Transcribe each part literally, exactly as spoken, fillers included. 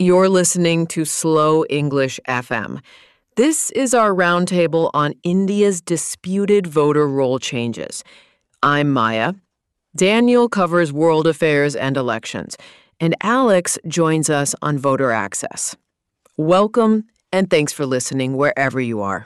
You're listening to Slow English F M. This is our roundtable on India's disputed voter roll changes. I'm Maya. Daniel covers world affairs and elections, and Alex joins us on voter access. Welcome, and thanks for listening wherever you are.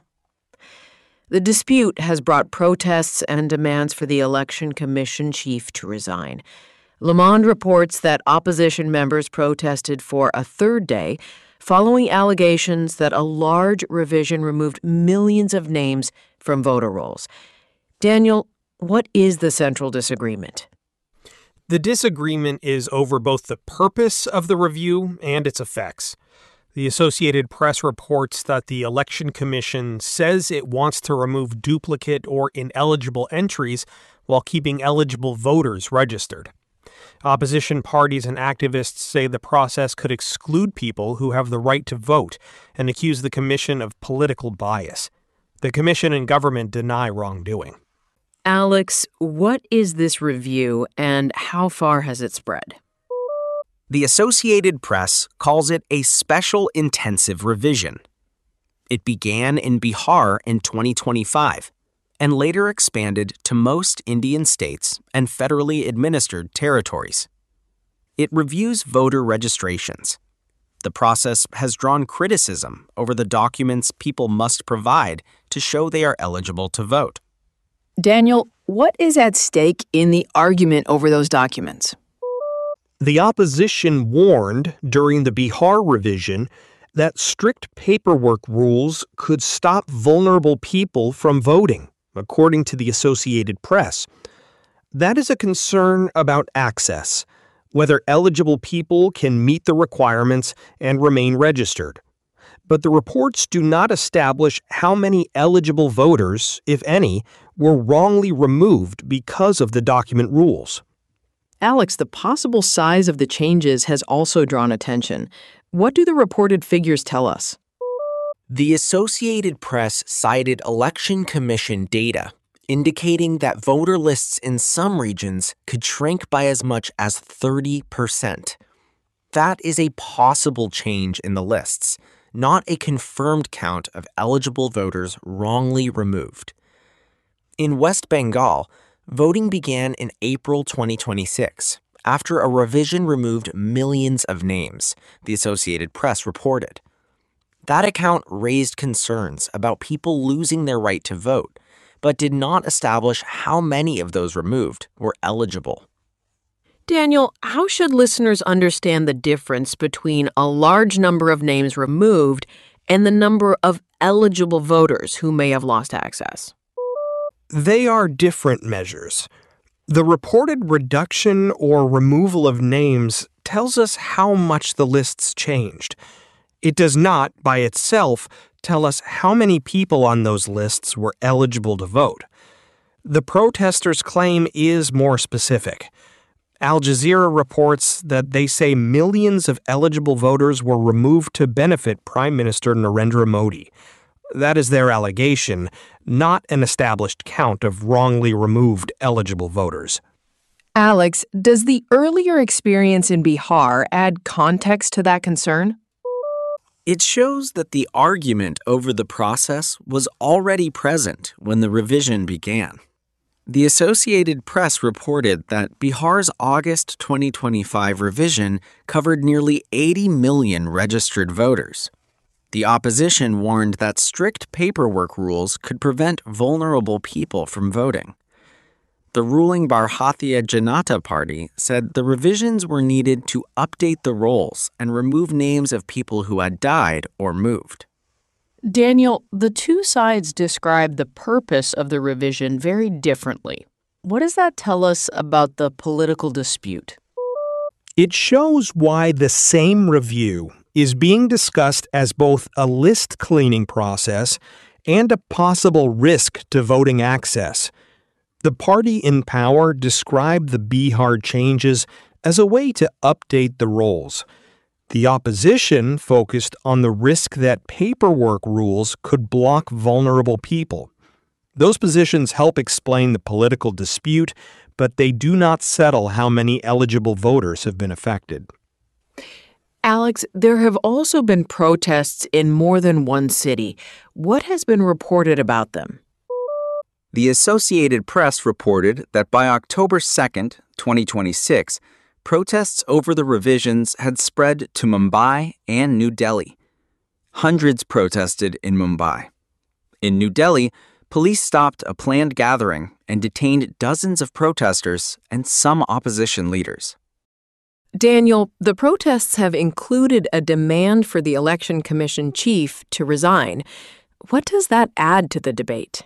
The dispute has brought protests and demands for the Election Commission chief to resign. Le Monde reports that opposition members protested for a third day following allegations that a large revision removed millions of names from voter rolls. Daniel, what is the central disagreement? The disagreement is over both the purpose of the review and its effects. The Associated Press reports that the Election Commission says it wants to remove duplicate or ineligible entries while keeping eligible voters registered. Opposition parties and activists say the process could exclude people who have the right to vote and accuse the commission of political bias. The commission and government deny wrongdoing. Alex, what is this review and how far has it spread? The Associated Press calls it a special intensive revision. It began in Bihar in twenty twenty-five and later expanded to most Indian states and federally administered territories. It reviews voter registrations. The process has drawn criticism over the documents people must provide to show they are eligible to vote. Daniel, what is at stake in the argument over those documents? The opposition warned during the Bihar revision that strict paperwork rules could stop vulnerable people from voting, according to the Associated Press. That is a concern about access, whether eligible people can meet the requirements and remain registered. But the reports do not establish how many eligible voters, if any, were wrongly removed because of the document rules. Alex, the possible size of the changes has also drawn attention. What do the reported figures tell us? The Associated Press cited Election Commission data indicating that voter lists in some regions could shrink by as much as thirty percent. That is a possible change in the lists, not a confirmed count of eligible voters wrongly removed. In West Bengal, voting began in April twenty twenty-six, after a revision removed millions of names, the Associated Press reported. That account raised concerns about people losing their right to vote, but did not establish how many of those removed were eligible. Daniel, how should listeners understand the difference between a large number of names removed and the number of eligible voters who may have lost access? They are different measures. The reported reduction or removal of names tells us how much the lists changed. It does not, by itself, tell us how many people on those lists were eligible to vote. The protesters' claim is more specific. Al Jazeera reports that they say millions of eligible voters were removed to benefit Prime Minister Narendra Modi. That is their allegation, not an established count of wrongly removed eligible voters. Alex, does the earlier experience in Bihar add context to that concern? It shows that the argument over the process was already present when the revision began. The Associated Press reported that Bihar's August twenty twenty-five revision covered nearly eighty million registered voters. The opposition warned that strict paperwork rules could prevent vulnerable people from voting. The ruling Bharatiya Janata Party said the revisions were needed to update the rolls and remove names of people who had died or moved. Daniel, the two sides describe the purpose of the revision very differently. What does that tell us about the political dispute? It shows why the same review is being discussed as both a list cleaning process and a possible risk to voting access. The party in power described the Bihar changes as a way to update the rolls. The opposition focused on the risk that paperwork rules could block vulnerable people. Those positions help explain the political dispute, but they do not settle how many eligible voters have been affected. Alex, there have also been protests in more than one city. What has been reported about them? The Associated Press reported that by October second, twenty twenty-six, protests over the revisions had spread to Mumbai and New Delhi. Hundreds protested in Mumbai. In New Delhi, police stopped a planned gathering and detained dozens of protesters and some opposition leaders. Daniel, the protests have included a demand for the Election Commission chief to resign. What does that add to the debate?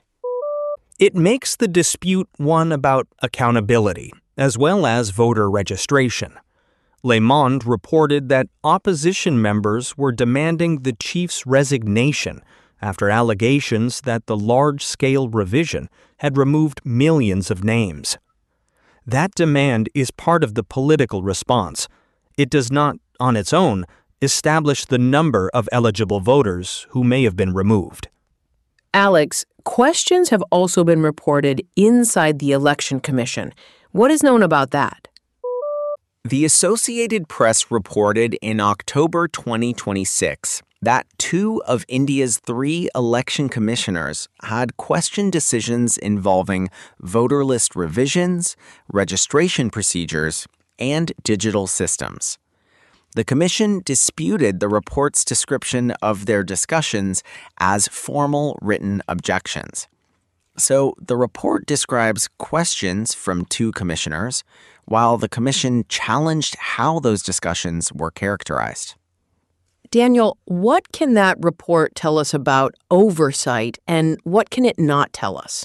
It makes the dispute one about accountability, as well as voter registration. Le Monde reported that opposition members were demanding the chief's resignation after allegations that the large-scale revision had removed millions of names. That demand is part of the political response. It does not, on its own, establish the number of eligible voters who may have been removed. Alex, questions have also been reported inside the Election Commission. What is known about that? The Associated Press reported in October twenty twenty-six that two of India's three election commissioners had questioned decisions involving voter list revisions, registration procedures, and digital systems. The commission disputed the report's description of their discussions as formal written objections. So the report describes questions from two commissioners, while the commission challenged how those discussions were characterized. Daniel, what can that report tell us about oversight, and what can it not tell us?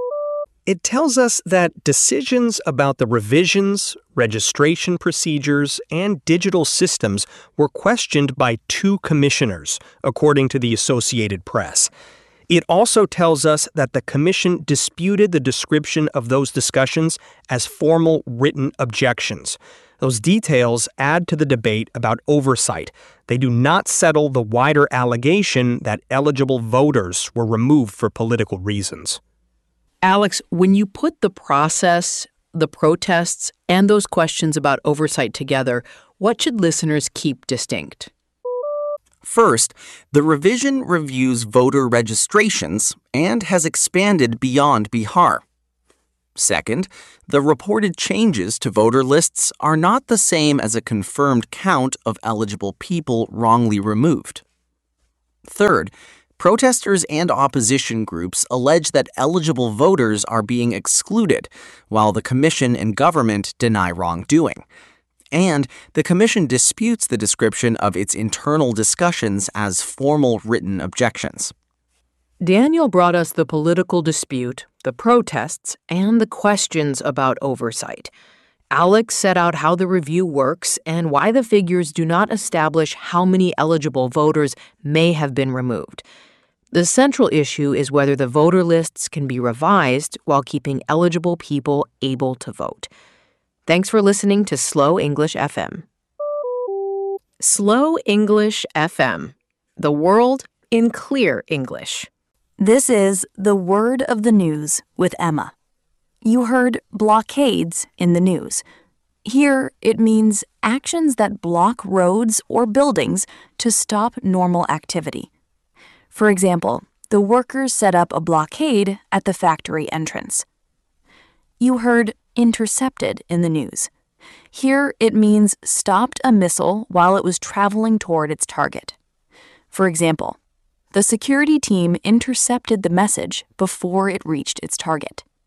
It tells us that decisions about the revisions, registration procedures, and digital systems were questioned by two commissioners, according to the Associated Press. It also tells us that the commission disputed the description of those discussions as formal written objections. Those details add to the debate about oversight. They do not settle the wider allegation that eligible voters were removed for political reasons. Alex, when you put the process, the protests, and those questions about oversight together, what should listeners keep distinct? First, the revision reviews voter registrations and has expanded beyond Bihar. Second, the reported changes to voter lists are not the same as a confirmed count of eligible people wrongly removed. Third, protesters and opposition groups allege that eligible voters are being excluded, while the commission and government deny wrongdoing. And the commission disputes the description of its internal discussions as formal written objections. Daniel brought us the political dispute, the protests, and the questions about oversight. Alex set out how the review works and why the figures do not establish how many eligible voters may have been removed. The central issue is whether the voter lists can be revised while keeping eligible people able to vote. Thanks for listening to Slow English F M. Slow English F M. The world in clear English. This is The Word of the News with Emma. You heard blockades in the news. Here, it means actions that block roads or buildings to stop normal activity. For example, the workers set up a blockade at the factory entrance. You heard intercepted in the news. Here, it means stopped a missile while it was traveling toward its target. For example, the security team intercepted the message before it reached its target.